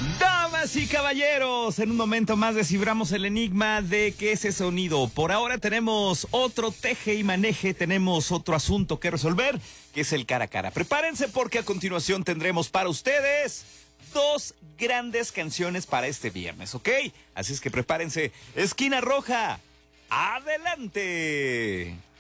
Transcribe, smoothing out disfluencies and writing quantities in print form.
Damas y caballeros, en un momento más desciframos el enigma de qué es ese sonido. Por ahora tenemos otro teje y maneje, tenemos otro asunto que resolver, que es el cara a cara. Prepárense porque a continuación tendremos para ustedes dos grandes canciones para este viernes, ¿ok? Así es que prepárense. Esquina Roja, adelante.